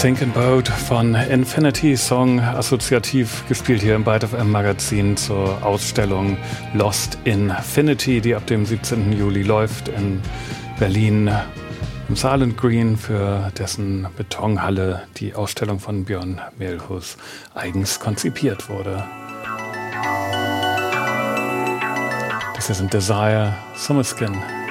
Sinking Boat von Infinity, Song assoziativ gespielt hier im Byte FM Magazin zur Ausstellung Lost Infinity, die ab dem 17. Juli läuft in Berlin im Silent Green, für dessen Betonhalle die Ausstellung von Björn Mehlhus eigens konzipiert wurde. Das hier sind Desire, Summer Skin.